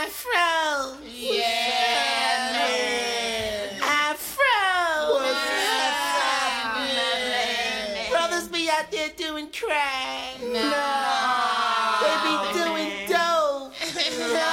Afro. Yeah, man. Afro. What's up, man? Brothers be out there doing crack. Nah,